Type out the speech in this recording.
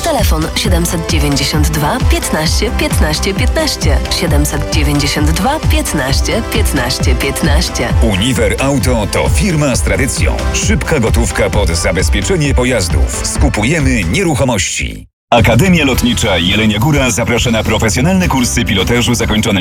Telefon 792 15 15 15. 792 15 15 15. Uniwer Auto to firma z tradycją. Szybka gotówka pod zabezpieczenie pojazdów. Skupujemy nieruchomości. Akademia Lotnicza Jelenia Góra zaprasza na profesjonalne kursy pilotażu zakończone